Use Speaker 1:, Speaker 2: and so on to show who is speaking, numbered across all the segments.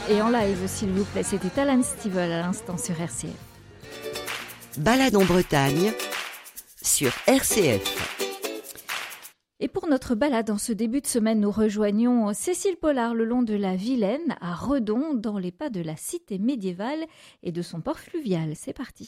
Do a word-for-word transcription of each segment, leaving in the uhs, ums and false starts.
Speaker 1: Et en live, s'il vous plaît, c'était Alan Stivell à l'instant sur R C F.
Speaker 2: Balade en Bretagne sur R C F.
Speaker 1: Et pour notre balade en ce début de semaine, nous rejoignons Cécile Pollard le long de la Vilaine, à Redon, dans les pas de la cité médiévale et de son port fluvial. C'est parti.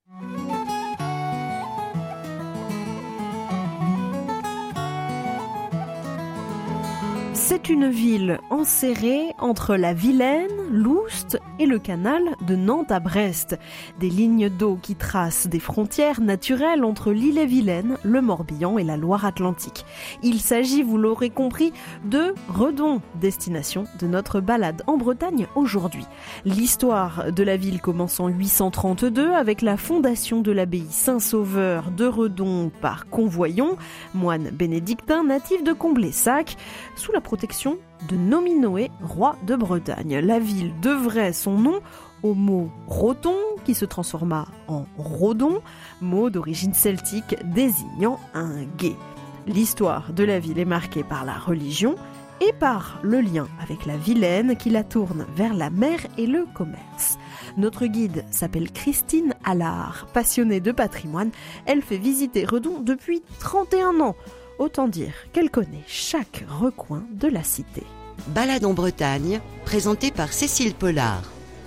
Speaker 3: C'est une ville enserrée entre la Vilaine, l'Oust et le canal de Nantes à Brest. Des lignes d'eau qui tracent des frontières naturelles entre l'Ille-et-Vilaine, le Morbihan et la Loire-Atlantique. Il s'agit, vous l'aurez compris, de Redon, destination de notre balade en Bretagne aujourd'hui. L'histoire de la ville commence en huit cent trente-deux avec la fondation de l'abbaye Saint-Sauveur de Redon par Convoyon, moine bénédictin natif de Comblaissac, sous la protection de Nominoé, roi de Bretagne. La ville devrait son nom au mot roton qui se transforma en Rodon, mot d'origine celtique désignant un gué. L'histoire de la ville est marquée par la religion et par le lien avec la Vilaine qui la tourne vers la mer et le commerce. Notre guide s'appelle Christine Allard. Passionnée de patrimoine, elle fait visiter Redon depuis trente et un ans. Autant dire qu'elle connaît chaque recoin de la cité.
Speaker 2: Balade en Bretagne, présentée par Cécile Pollard.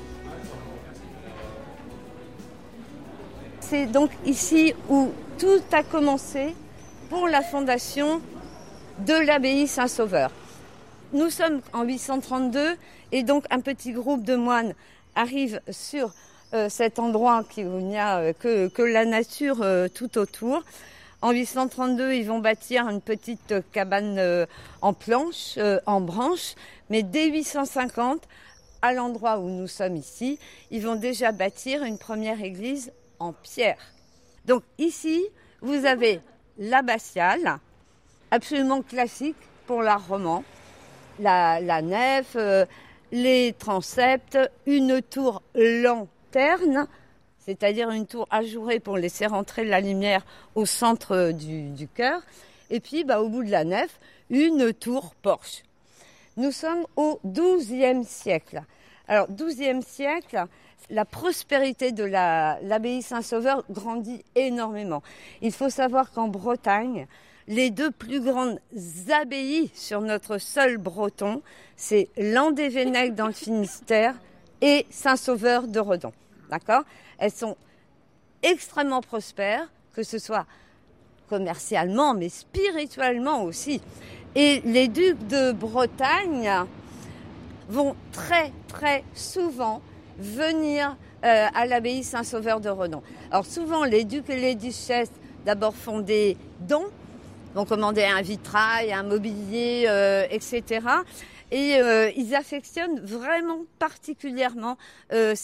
Speaker 4: C'est donc ici où tout a commencé pour la fondation de l'abbaye Saint-Sauveur. Nous sommes en huit cent trente-deux et donc un petit groupe de moines arrive sur euh, cet endroit où il n'y a euh, que, que la nature euh, tout autour. En huit cent trente-deux, ils vont bâtir une petite cabane euh, en planches, euh, en branches, mais dès huit cent cinquante, à l'endroit où nous sommes ici, ils vont déjà bâtir une première église en pierre. Donc ici, vous avez l'abbatiale, absolument classique pour l'art roman, la, la nef, euh, les transepts, une tour lanterne, c'est-à-dire une tour ajourée pour laisser rentrer la lumière au centre du, du chœur. Et puis, bah, au bout de la nef, une tour porche. Nous sommes au douzième siècle. Alors, douzième siècle, la prospérité de la, l'abbaye Saint-Sauveur grandit énormément. Il faut savoir qu'en Bretagne, les deux plus grandes abbayes sur notre sol breton, c'est Landévennec dans le Finistère et Saint-Sauveur de Redon. D'accord ? Elles sont extrêmement prospères, que ce soit commercialement, mais spirituellement aussi. Et les ducs de Bretagne vont très, très souvent venir euh, à l'abbaye Saint-Sauveur de Redon. Alors souvent, les ducs et les duchesses d'abord font des dons, vont commander un vitrail, un mobilier, euh, et cetera. Et euh, ils affectionnent vraiment particulièrement euh,